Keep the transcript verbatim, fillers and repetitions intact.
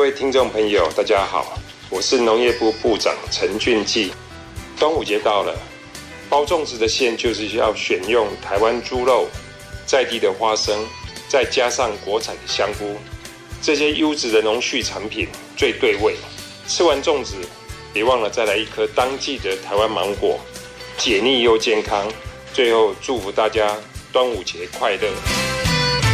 位听众朋友，大家好，我是农业部部长陈俊记。端午节到了，包粽子的馅就是要选用台湾猪肉、在地的花生，再加上国产的香菇，这些优质的农畜产品最对味。吃完粽子，别忘了再来一颗当季的台湾芒果，解腻又健康。最后祝福大家端午节快乐！